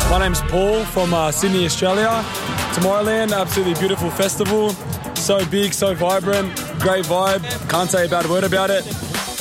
My name's Paul from Sydney, Australia. Tomorrowland, absolutely beautiful festival. So big, so vibrant, great vibe. Can't say a bad word about it.